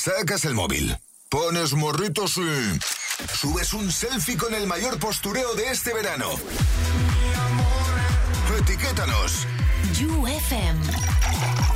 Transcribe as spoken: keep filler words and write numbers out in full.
Sacas el móvil, pones morritos y subes un selfie con el mayor postureo de este verano. Etiquétanos. You F M.